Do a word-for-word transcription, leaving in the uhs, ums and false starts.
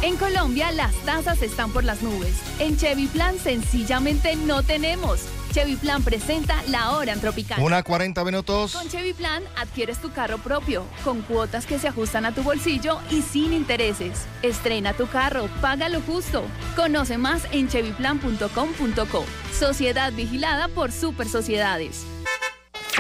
En Colombia, las tasas están por las nubes. En Chevy Plan, sencillamente no tenemos. Chevy Plan presenta La Hora en Tropicana. Una cuarenta minutos. Con Chevy Plan, adquieres tu carro propio, con cuotas que se ajustan a tu bolsillo y sin intereses. Estrena tu carro, paga lo justo. Conoce más en chevy plan punto com punto co. Sociedad vigilada por Super Sociedades.